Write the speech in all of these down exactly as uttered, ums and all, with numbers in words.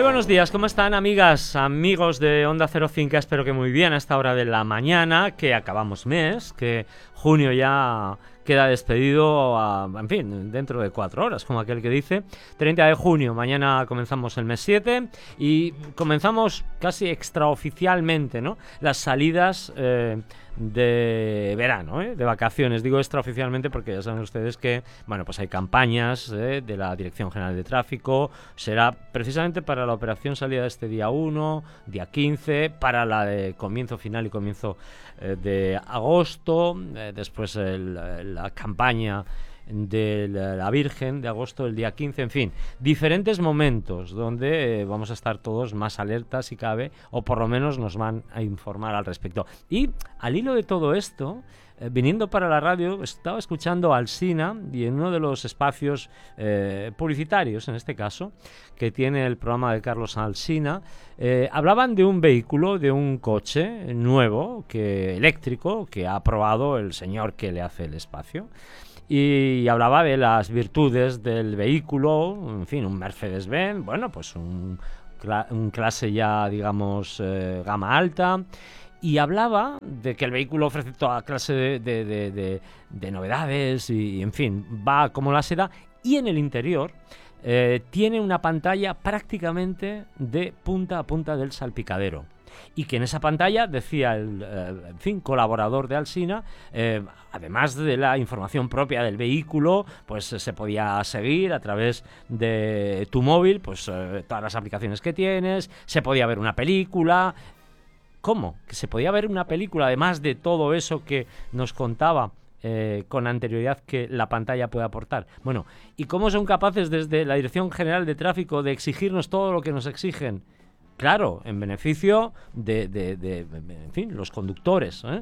buenos días, ¿cómo están, amigas, amigos de Onda Cero Finca? Espero que muy bien a esta hora de la mañana, que acabamos mes, que junio ya queda despedido, a, en fin, dentro de cuatro horas, como aquel que dice. treinta de junio, mañana comenzamos el mes siete y comenzamos casi extraoficialmente, ¿no?, las salidas eh, de verano, ¿eh? de vacaciones. Digo extraoficialmente porque ya saben ustedes que, bueno, pues hay campañas ¿eh? de la Dirección General de Tráfico. Será precisamente para la operación salida de este día uno, día quince, para la de comienzo final y comienzo eh, de agosto, eh, después el, la campaña de la Virgen de agosto, el día quince, en fin, diferentes momentos donde eh, vamos a estar todos más alertas si cabe, o por lo menos nos van a informar al respecto. Y al hilo de todo esto, eh, viniendo para la radio, estaba escuchando a Alsina, y en uno de los espacios eh, publicitarios, en este caso, que tiene el programa de Carlos Alsina, eh, hablaban de un vehículo, de un coche nuevo, que eléctrico, que ha aprobado el señor que le hace el espacio. Y hablaba de las virtudes del vehículo, en fin, un Mercedes-Benz, bueno, pues un, cla- un clase ya, digamos, eh, gama alta. Y hablaba de que el vehículo ofrece toda clase de, de, de, de, de novedades y, en fin, va como la seda. Y en el interior eh, tiene una pantalla prácticamente de punta a punta del salpicadero. Y que en esa pantalla, decía el eh, en fin, colaborador de Alsina, eh, además de la información propia del vehículo, pues eh, se podía seguir a través de tu móvil, pues eh, todas las aplicaciones que tienes, se podía ver una película. ¿Cómo? Que se podía ver una película, además de todo eso que nos contaba Eh, con anterioridad que la pantalla puede aportar. Bueno, ¿y cómo son capaces desde la Dirección General de Tráfico de exigirnos todo lo que nos exigen? Claro, en beneficio de, de, de, de en fin, los conductores, ¿eh?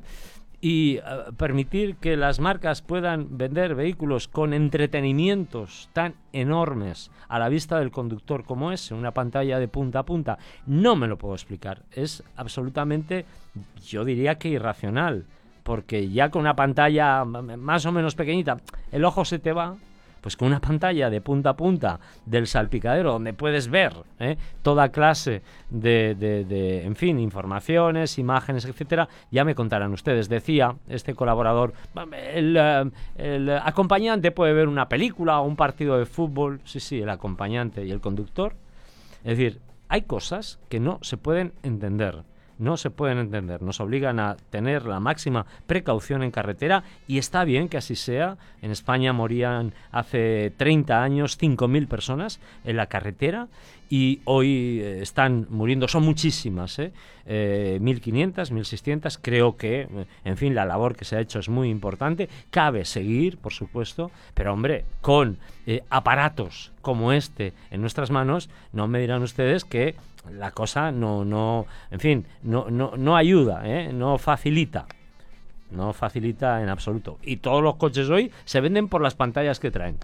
Y uh, permitir que las marcas puedan vender vehículos con entretenimientos tan enormes a la vista del conductor como es, una pantalla de punta a punta, no me lo puedo explicar. Es absolutamente, yo diría que irracional, porque ya con una pantalla más o menos pequeñita, el ojo se te va. Pues con una pantalla de punta a punta del salpicadero, donde puedes ver ¿eh? toda clase de, de, de, en fin, informaciones, imágenes, etcétera, ya me contarán ustedes. Decía este colaborador, el, el acompañante puede ver una película o un partido de fútbol, sí, sí, el acompañante y el conductor. Es decir, hay cosas que no se pueden entender. No se pueden entender, nos obligan a tener la máxima precaución en carretera y está bien que así sea. En España morían hace treinta años cinco mil personas en la carretera y hoy eh, están muriendo, son muchísimas, ¿eh? Eh, mil quinientas, mil seiscientas, creo que, en fin, la labor que se ha hecho es muy importante, cabe seguir, por supuesto, pero hombre, con eh, aparatos como este en nuestras manos, no me dirán ustedes que la cosa no, no, en fin, no, no, no ayuda, ¿eh? no facilita, no facilita en absoluto. Y todos los coches hoy se venden por las pantallas que traen.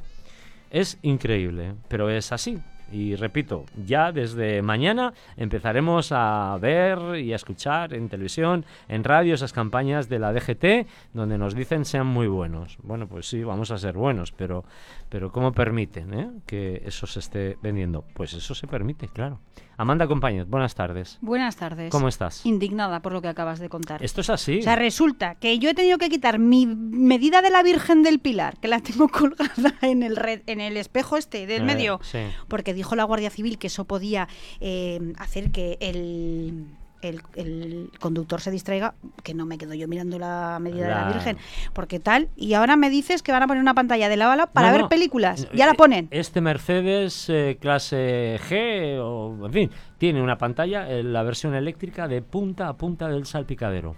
Es increíble, pero es así. Y repito, ya desde mañana empezaremos a ver y a escuchar en televisión, en radio, esas campañas de la D G T donde nos dicen sean muy buenos. Bueno, pues sí, vamos a ser buenos, pero, pero ¿cómo permiten eh, que eso se esté vendiendo? Pues eso se permite, claro. Amanda Compañet, buenas tardes. Buenas tardes. ¿Cómo estás? Indignada por lo que acabas de contar. Esto es así. O sea, resulta que yo he tenido que quitar mi medida de la Virgen del Pilar, que la tengo colgada en el red, en el espejo este del Eh, medio, sí. porque dijo la Guardia Civil que eso podía eh, hacer que el... El, el conductor se distraiga, que no me quedo yo mirando la medida La... de la Virgen, porque tal, y ahora me dices que van a poner una pantalla de lado a lado para no, ver no, películas, no, ya la ponen. Este Mercedes eh, clase G, o en fin, tiene una pantalla, eh, la versión eléctrica de punta a punta del salpicadero.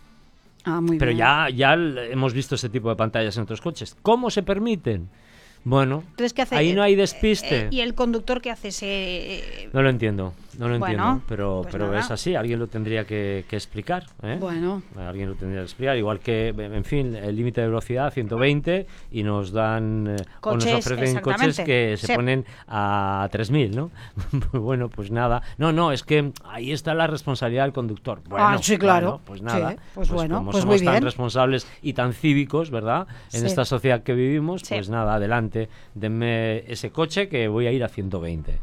Ah, muy Pero bien. ya, ya hemos visto ese tipo de pantallas en otros coches. ¿Cómo se permiten? Bueno, Entonces, ¿qué hace? ahí no hay despiste. Eh, ¿Y el conductor qué hace? Se, eh, No lo entiendo, no lo Bueno, entiendo, pero, pues pero nada. es así, alguien lo tendría que, que explicar. ¿eh? Bueno. Alguien lo tendría que explicar, igual que, en fin, el límite de velocidad ciento veinte y nos dan, eh, o nos Coches, ofrecen coches exactamente. que se Sí. ponen a tres mil, ¿no? Bueno, pues nada. No, no, es que ahí está la responsabilidad del conductor. Bueno, Ah, sí, claro. bueno, pues nada. Sí, pues bueno, como pues somos muy tan bien. responsables y tan cívicos, ¿verdad? En Sí. esta sociedad que vivimos, Sí. pues nada, adelante, denme ese coche que voy a ir a ciento veinte.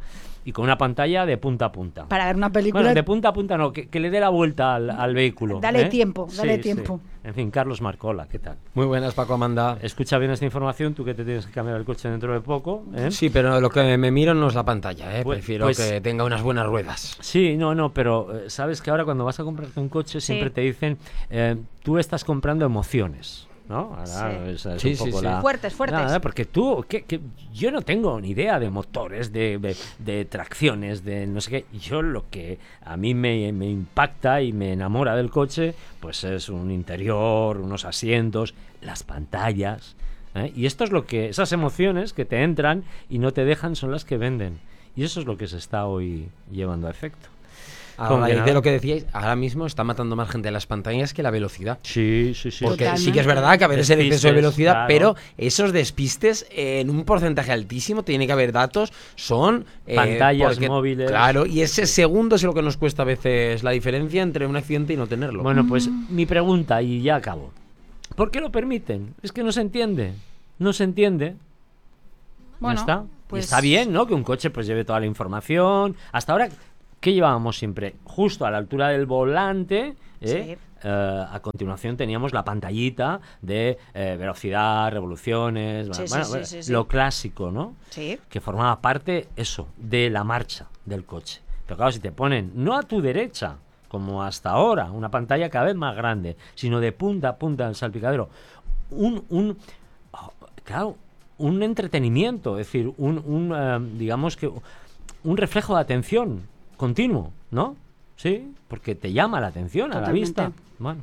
y con una pantalla de punta a punta. Para ver una película. Bueno, de punta a punta no, que, que le dé la vuelta al, al vehículo. Dale ¿eh? tiempo, dale Sí, tiempo. sí. En fin, Carlos Marcola, ¿qué tal? Muy buenas, Paco Amanda. Escucha bien esta información, tú que te tienes que cambiar el coche dentro de poco. ¿eh? Sí, pero lo que me miro no es la pantalla, ¿eh? Pues- Prefiero pues- que tenga unas buenas ruedas. Sí, no, no, pero eh, sabes que ahora cuando vas a comprarte un coche siempre Sí. te dicen, eh, tú estás comprando emociones, ¿no? Ahora Sí. esa es Sí, un sí, poco sí. la- Fuertes, fuertes. Nada, porque tú, que, que yo no tengo ni idea de motores, de, de, de tracciones, de no sé qué. Yo lo que a mí me, me impacta y me enamora del coche, pues es un interior, unos asientos, las pantallas. ¿eh? Y esto es lo que, esas emociones que te entran y no te dejan son las que venden. Y eso es lo que se está hoy llevando a efecto. A Con que raíz nada. de lo que decíais, ahora mismo está matando más gente las pantallas que la velocidad. Sí, sí, sí. Porque Totalmente. sí que es verdad que a veces el exceso de Despistes, velocidad, claro. pero esos despistes eh, en un porcentaje altísimo, tiene que haber datos, son... eh, Pantallas porque- móviles. Claro, y ese segundo es lo que nos cuesta a veces la diferencia entre un accidente y no tenerlo. Bueno, pues mi pregunta, y ya acabo. ¿Por qué lo permiten? Es que no se entiende. No se entiende. Bueno, ya está. Y pues- está bien, ¿no? Que un coche pues lleve toda la información. Hasta ahora, ¿qué llevábamos siempre? Justo a la altura del volante, ¿eh? Sí. Eh, a continuación teníamos la pantallita de eh, velocidad, revoluciones, Sí, sí, bueno, sí, bueno, sí, sí. lo clásico, ¿no? Sí. Que formaba parte, eso, de la marcha del coche. Pero claro, si te ponen, no a tu derecha, como hasta ahora, una pantalla cada vez más grande, sino de punta a punta del salpicadero, un, un oh, claro, un entretenimiento, es decir, un, un eh, digamos que un reflejo de atención continuo, ¿no? Sí, porque te llama la atención a la Totalmente. vista. Bueno.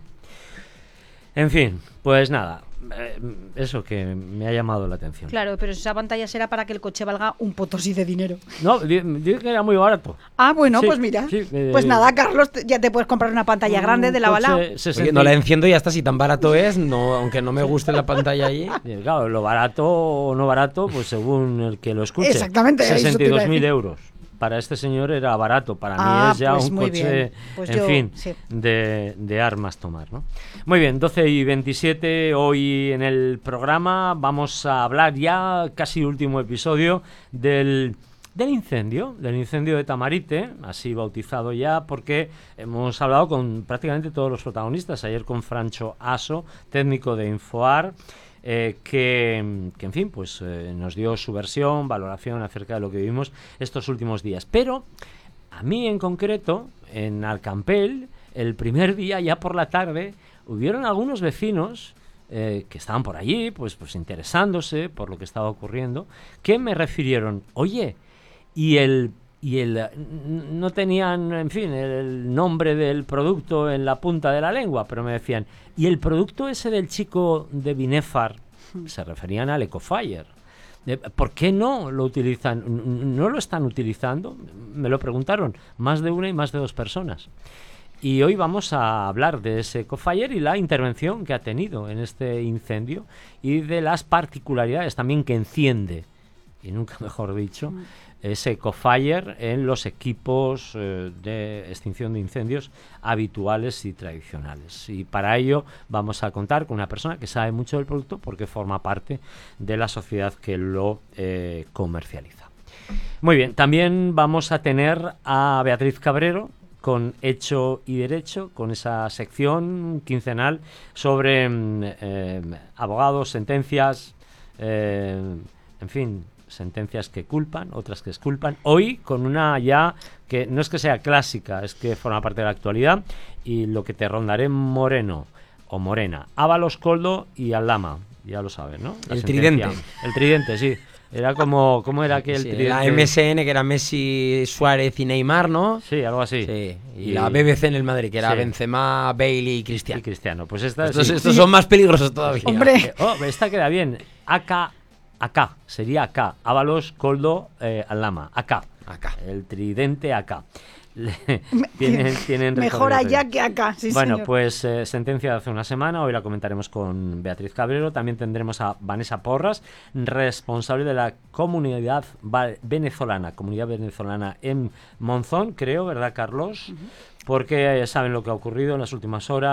En fin, pues nada, eh, eso que me ha llamado la atención. Claro, pero esa pantalla será para que el coche valga un potosí de dinero. No, di- dije que era muy barato. Ah, bueno, Sí, pues mira. sí, eh, pues nada, Carlos, te- ya te puedes comprar una pantalla grande de la bala. Coche sesenta Oye, no la enciendo y ya está, si tan barato es, no, aunque no me guste la pantalla allí. Eh, Claro, lo barato o no barato, pues según el que lo escuche. Exactamente, eso te iba a sesenta y dos mil decir. euros. Para este señor era barato, para Ah, mí es ya pues un muy coche, bien. Pues en yo- fin, sí. de, de armas tomar, ¿no? Muy bien, doce y veintisiete, hoy en el programa vamos a hablar ya, casi último episodio, del, del incendio, del incendio de Tamarite, así bautizado ya, porque hemos hablado con prácticamente todos los protagonistas, ayer con Francho Aso, técnico de Infoar, Eh, que, que, en fin, pues eh, nos dio su versión, valoración acerca de lo que vivimos estos últimos días. Pero a mí en concreto, en Alcampell, el primer día, ya por la tarde, hubieron algunos vecinos eh, que estaban por allí, pues, pues interesándose por lo que estaba ocurriendo, que me refirieron, oye, y el... Y el, n- no tenían, en fin, el nombre del producto en la punta de la lengua, pero me decían, ¿y el producto ese del chico de Binefar? Se referían al Ecofire. Eh, ¿Por qué no lo utilizan? N- ¿No lo están utilizando? Me lo preguntaron más de una y más de dos personas. Y hoy vamos a hablar de ese Ecofire y la intervención que ha tenido en este incendio y de las particularidades también que enciende, y nunca mejor dicho, ese Ecofire en los equipos eh, de extinción de incendios habituales y tradicionales. Y para ello vamos a contar con una persona que sabe mucho del producto porque forma parte de la sociedad que lo eh, comercializa. Muy bien, también vamos a tener a Beatriz Cabrero con Hecho y Derecho, con esa sección quincenal sobre mm, eh, abogados, sentencias, eh, en fin, sentencias que culpan, otras que exculpan. Hoy con una ya que no es que sea clásica, es que forma parte de la actualidad, y lo que te rondaré Moreno o Morena, Ábalos, Coldo y Aldama, ya lo sabes, ¿no? La El sentencia. tridente. El tridente, sí. Era como, ¿cómo era aquel Sí, tridente? la M S N, que era Messi, Suárez y Neymar, ¿no? Sí, algo así. Sí. Y, la B B C en el Madrid, que era Sí. Benzema, Bailey y Cristiano. Y Cristiano. Pues esta Estos, sí. estos son más peligrosos todavía. Hombre. Eh, oh, esta queda bien. Acá, acá, sería acá. Ábalos, Coldo, eh, Aldama. Acá. Acá. El tridente acá. Le- tienen, tienen Mejor recorrido. allá que acá, sí, Bueno, señor. pues eh, sentencia de hace una semana, hoy la comentaremos con Beatriz Cabrero, también tendremos a Vanessa Porras, responsable de la comunidad va- venezolana, comunidad venezolana en Monzón, creo, ¿verdad, Carlos? Porque eh, saben lo que ha ocurrido en las últimas horas,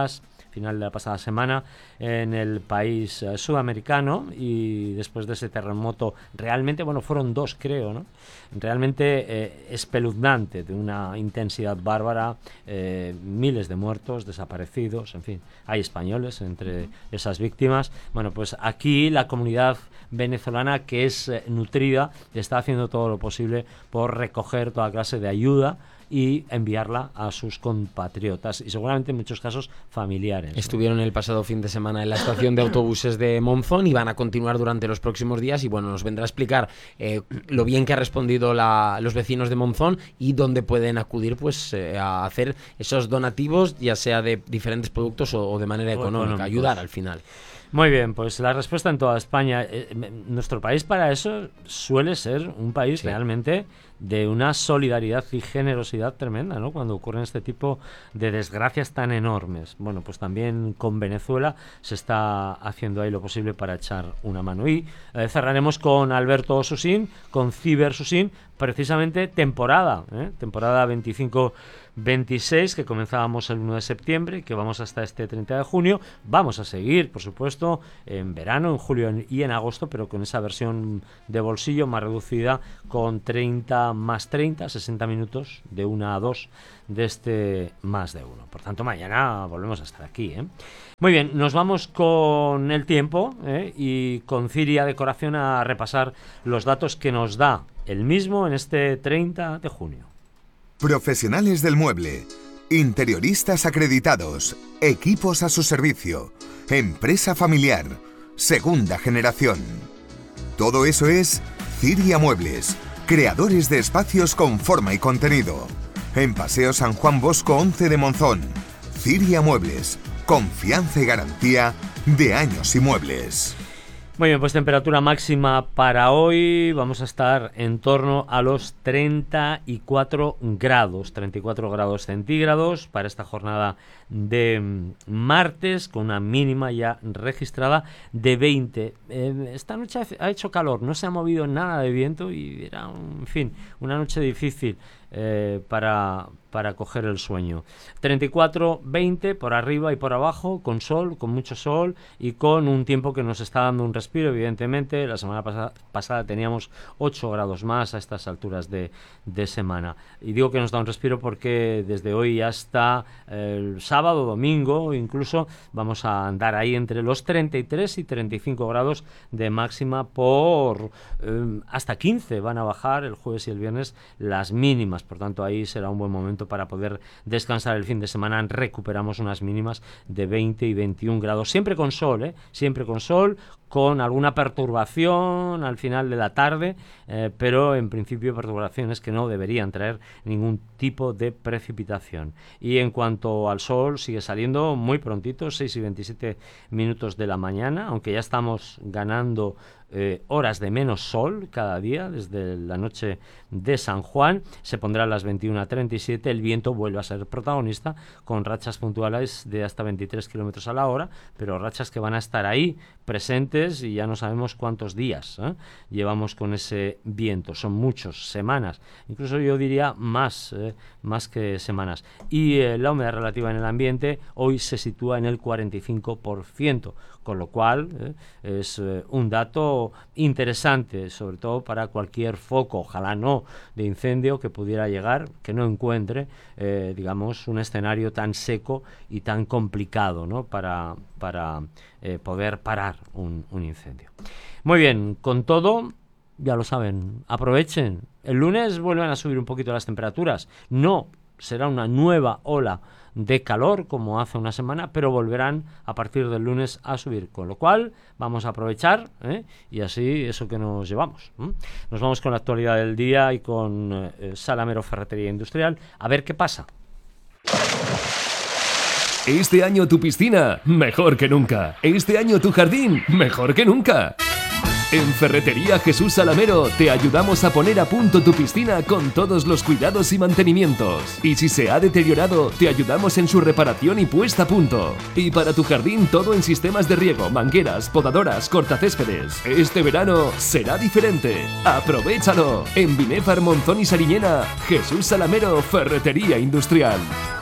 final de la pasada semana, en el país eh, sudamericano, y después de ese terremoto realmente, bueno, fueron dos creo, ¿no? Realmente eh, espeluznante, de una intensidad bárbara, eh, miles de muertos, desaparecidos, en fin, hay españoles entre esas víctimas. Bueno, pues aquí la comunidad venezolana, que es eh, nutrida, está haciendo todo lo posible por recoger toda clase de ayuda y enviarla a sus compatriotas y seguramente en muchos casos familiares, ¿no? Estuvieron el pasado fin de semana en la estación de autobuses de Monzón y van a continuar durante los próximos días, y bueno, nos vendrá a explicar eh, lo bien que ha respondido la, los vecinos de Monzón y dónde pueden acudir pues eh, a hacer esos donativos, ya sea de diferentes productos o, o de manera económica, económicos. ayudar al final. Muy bien, pues la respuesta en toda España. Eh, nuestro país para eso suele ser un país sí. realmente de una solidaridad y generosidad tremenda, ¿no? Cuando ocurren este tipo de desgracias tan enormes. Bueno, pues también con Venezuela se está haciendo ahí lo posible para echar una mano. Y eh, cerraremos con Alberto Susín, con Ciber Susín, precisamente temporada, ¿eh? temporada veinticinco veintiséis, que comenzábamos el uno de septiembre, que vamos hasta este treinta de junio. Vamos a seguir, por supuesto, en verano, en julio y en agosto, pero con esa versión de bolsillo más reducida, con treinta más treinta, sesenta minutos de una a dos de este más de uno. Por tanto, mañana volvemos a estar aquí, ¿eh? Muy bien, nos vamos con el tiempo, ¿eh? y con Ciria Decoración a repasar los datos que nos da el mismo en este treinta de junio. Profesionales del mueble, interioristas acreditados, equipos a su servicio, empresa familiar, segunda generación. Todo eso es Ciria Muebles, creadores de espacios con forma y contenido. En Paseo San Juan Bosco once de Monzón. Ciria Muebles, confianza y garantía de años y muebles. Muy bien, pues temperatura máxima para hoy vamos a estar en torno a los treinta y cuatro grados, treinta y cuatro grados centígrados para esta jornada de martes, con una mínima ya registrada de veinte. Eh, esta noche ha hecho calor, no se ha movido nada de viento y era, un, en fin, una noche difícil eh, para... para coger el sueño. treinta y cuatro, veinte por arriba y por abajo, con sol, con mucho sol y con un tiempo que nos está dando un respiro, evidentemente. La semana pasada, pasada teníamos ocho grados más a estas alturas de, de semana. Y digo que nos da un respiro porque desde hoy hasta el sábado, domingo, incluso vamos a andar ahí entre los treinta y tres y treinta y cinco grados de máxima, por eh, hasta quince van a bajar el jueves y el viernes las mínimas. Por tanto, ahí será un buen momento para poder descansar el fin de semana. Recuperamos unas mínimas de veinte y veintiún grados, siempre con sol, ¿eh? siempre con sol, con alguna perturbación al final de la tarde, eh, pero en principio perturbaciones que no deberían traer ningún tipo de precipitación. Y en cuanto al sol, sigue saliendo muy prontito, seis y veintisiete minutos de la mañana, aunque ya estamos ganando Eh, horas de menos sol cada día desde la noche de San Juan. Se pondrá a las veintiuna treinta y siete. El viento vuelve a ser protagonista, con rachas puntuales de hasta veintitrés kilómetros a la hora, pero rachas que van a estar ahí presentes y ya no sabemos cuántos días ¿eh? llevamos con ese viento. Son muchos, semanas, incluso yo diría más, eh, más que semanas. Y eh, la humedad relativa en el ambiente hoy se sitúa en el cuarenta y cinco por ciento, con lo cual eh, es eh, un dato interesante, sobre todo para cualquier foco, ojalá no, de incendio que pudiera llegar, que no encuentre, eh, digamos, un escenario tan seco y tan complicado, ¿no? para, para eh, poder parar un, un incendio. Muy bien, con todo, ya lo saben, aprovechen. El lunes vuelven a subir un poquito las temperaturas. No será una nueva ola de calor como hace una semana, pero volverán a partir del lunes a subir, con lo cual vamos a aprovechar ¿eh? y así eso que nos llevamos. ¿eh? Nos vamos con la actualidad del día y con eh, Salamero Ferretería Industrial, a ver qué pasa. Este año tu piscina, mejor que nunca. Este año tu jardín, mejor que nunca. En Ferretería Jesús Salamero te ayudamos a poner a punto tu piscina con todos los cuidados y mantenimientos. Y si se ha deteriorado, te ayudamos en su reparación y puesta a punto. Y para tu jardín, todo en sistemas de riego, mangueras, podadoras, cortacéspedes. Este verano será diferente. ¡Aprovechalo! En Binéfar, Monzón y Sariñena, Jesús Salamero Ferretería Industrial.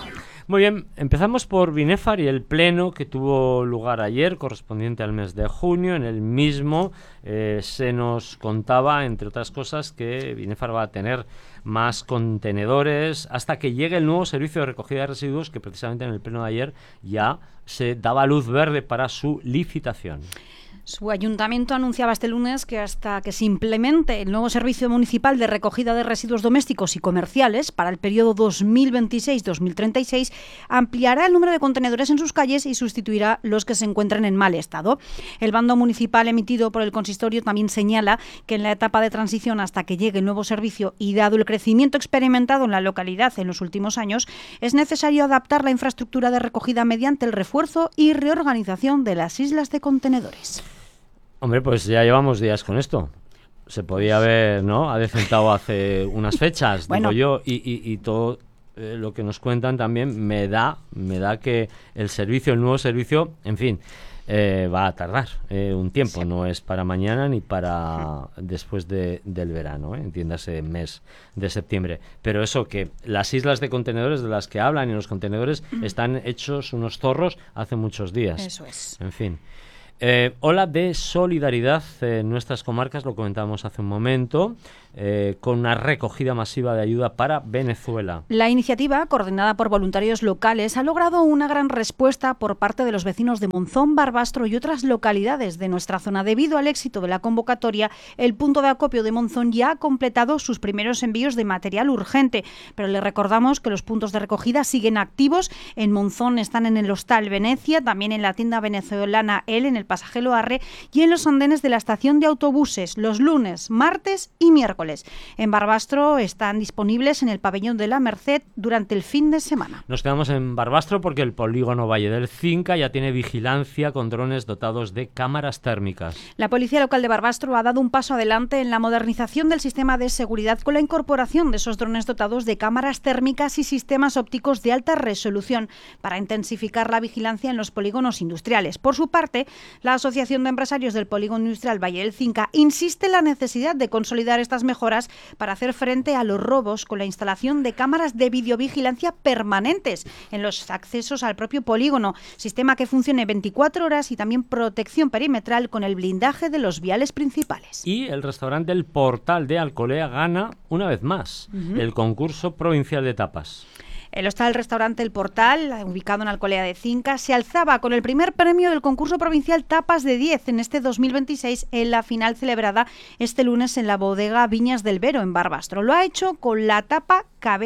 Muy bien, empezamos por Binefar y el pleno que tuvo lugar ayer, correspondiente al mes de junio. En el mismo eh, se nos contaba, entre otras cosas, que Binefar va a tener más contenedores hasta que llegue el nuevo servicio de recogida de residuos, que precisamente en el pleno de ayer ya se daba luz verde para su licitación. Su ayuntamiento anunciaba este lunes que hasta que se implemente el nuevo servicio municipal de recogida de residuos domésticos y comerciales para el periodo dos mil veintiséis dos mil treinta y seis, ampliará el número de contenedores en sus calles y sustituirá los que se encuentran en mal estado. El bando municipal emitido por el consistorio también señala que en la etapa de transición hasta que llegue el nuevo servicio y dado el crecimiento experimentado en la localidad en los últimos años, es necesario adaptar la infraestructura de recogida mediante el refuerzo y reorganización de las islas de contenedores. Hombre, pues ya llevamos días con esto. Se podía haber, ¿no?, adecentado hace unas fechas, bueno. digo yo, y, y, y todo eh, lo que nos cuentan también me da, me da que el servicio, el nuevo servicio, en fin, eh, va a tardar eh, un tiempo. Sí. No es para mañana ni para después de, del verano, ¿eh? Entiéndase, mes de septiembre. Pero eso, que las islas de contenedores de las que hablan y los contenedores mm. están hechos unos zorros hace muchos días. Eso es. En fin. Eh, ola de solidaridad en nuestras comarcas, lo comentábamos hace un momento, eh, con una recogida masiva de ayuda para Venezuela. La iniciativa, coordinada por voluntarios locales, ha logrado una gran respuesta por parte de los vecinos de Monzón, Barbastro y otras localidades de nuestra zona. Debido al éxito de la convocatoria, el punto de acopio de Monzón ya ha completado sus primeros envíos de material urgente, pero le recordamos que los puntos de recogida siguen activos. En Monzón están en el Hostal Venecia, también en la tienda venezolana El, en el Pasaje Loarre, y en los andenes de la estación de autobuses los lunes, martes y miércoles. En Barbastro están disponibles en el pabellón de la Merced durante el fin de semana. Nos quedamos en Barbastro porque el polígono Valle del Cinca ya tiene vigilancia con drones dotados de cámaras térmicas. La Policía Local de Barbastro ha dado un paso adelante en la modernización del sistema de seguridad con la incorporación de esos drones dotados de cámaras térmicas y sistemas ópticos de alta resolución para intensificar la vigilancia en los polígonos industriales. Por su parte, la Asociación de Empresarios del Polígono Industrial Valle del Cinca insiste en la necesidad de consolidar estas mejoras para hacer frente a los robos con la instalación de cámaras de videovigilancia permanentes en los accesos al propio polígono, sistema que funcione veinticuatro horas y también protección perimetral con el blindaje de los viales principales. Y el restaurante El Portal de Alcolea gana una vez más uh-huh. el concurso provincial de tapas. El hostal restaurante El Portal, ubicado en Alcolea de Cinca, se alzaba con el primer premio del concurso provincial Tapas de diez en este dos mil veintiséis en la final celebrada este lunes en la bodega Viñas del Vero en Barbastro. Lo ha hecho con la tapa K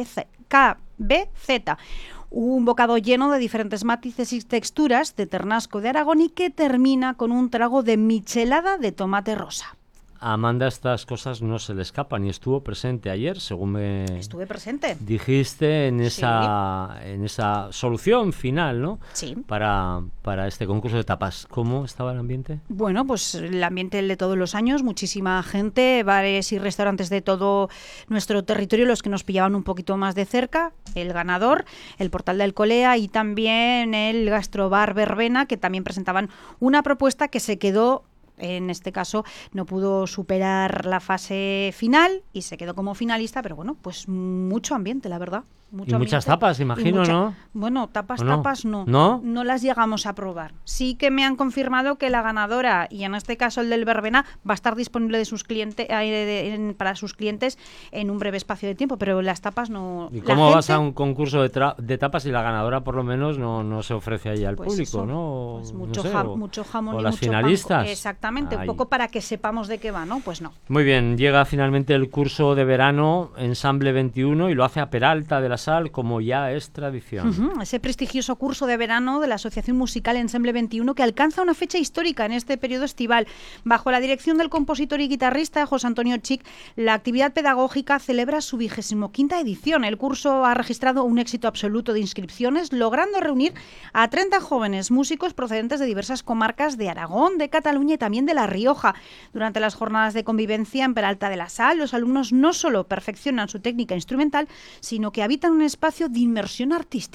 B Z, un bocado lleno de diferentes matices y texturas de ternasco de Aragón y que termina con un trago de michelada de tomate rosa. A Amanda estas cosas no se le escapan y estuvo presente ayer, según me Estuve presente. dijiste en esa sí. en esa solución final, ¿no? Sí. Para, para este concurso de tapas. ¿Cómo estaba el ambiente? Bueno, pues el ambiente de todos los años, muchísima gente, bares y restaurantes de todo nuestro territorio, los que nos pillaban un poquito más de cerca, el ganador, el Portal de Alcolea y también el Gastrobar Verbena, que también presentaban una propuesta que se quedó. En este caso no pudo superar la fase final y se quedó como finalista, pero bueno, pues mucho ambiente, la verdad. Mucho y muchas ambiente. tapas, imagino, mucha... ¿no? Bueno, tapas, no? tapas no. no. No las llegamos a probar. Sí que me han confirmado que la ganadora, y en este caso el del Verbena, va a estar disponible de sus clientes, eh, para sus clientes en un breve espacio de tiempo, pero las tapas no... ¿Y cómo gente... vas a un concurso de, tra- de tapas y la ganadora por lo menos no, no se ofrece ahí al pues público, eso, ¿no? Pues mucho, no sé, jam, o, mucho jamón o y las mucho finalistas. Pan. Exactamente, Ay. un poco para que sepamos de qué va, ¿no? Pues no. Muy bien, llega finalmente el curso de verano Ensamble veintiuno y lo hace a Peralta de la Sal, como ya es tradición. Uh-huh. Ese prestigioso curso de verano de la Asociación Musical Ensamble veintiuno que alcanza una fecha histórica en este periodo estival. Bajo la dirección del compositor y guitarrista José Antonio Chic, la actividad pedagógica celebra su vigésimo quinta edición. El curso ha registrado un éxito absoluto de inscripciones, logrando reunir a treinta jóvenes músicos procedentes de diversas comarcas de Aragón, de Cataluña y también de La Rioja. Durante las jornadas de convivencia en Peralta de la Sal, los alumnos no solo perfeccionan su técnica instrumental, sino que habitan un espacio de inmersión artística.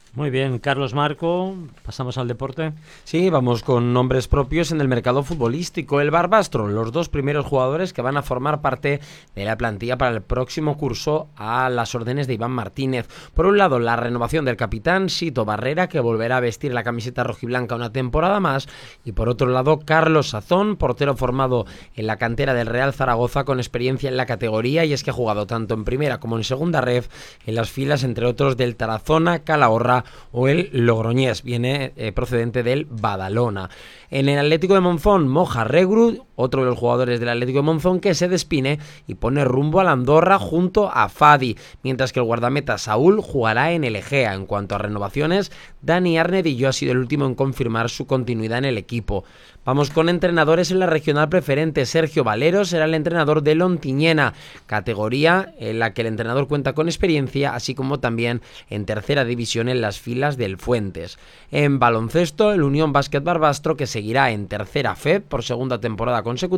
Muy bien, Carlos Marco, pasamos al deporte. Sí, vamos con nombres propios en el mercado futbolístico. El Barbastro, los dos primeros jugadores que van a formar parte de la plantilla para el próximo curso a las órdenes de Iván Martínez. Por un lado, la renovación del capitán Sito Barrera, que volverá a vestir la camiseta rojiblanca una temporada más. Y por otro lado, Carlos Sazón, portero formado en la cantera del Real Zaragoza con experiencia en la categoría, y es que ha jugado tanto en primera como en segunda ref en las filas, entre otros, del Tarazona, Calahorra o el Logroñés, viene eh, procedente del Badalona. En el Atlético de Monzón, Moja Regru, otro de los jugadores del Atlético de Monzón, que se despine y pone rumbo a la Andorra junto a Fadi, mientras que el guardameta Saúl jugará en el Egea. En cuanto a renovaciones, Dani Arnedillo ha sido el último en confirmar su continuidad en el equipo. Vamos con entrenadores en la regional preferente. Sergio Valero será el entrenador de Lontiñena, categoría en la que el entrenador cuenta con experiencia, así como también en tercera división en las filas del Fuentes. En baloncesto, el Unión Básquet Barbastro, que seguirá en tercera F E P por segunda temporada consecutiva,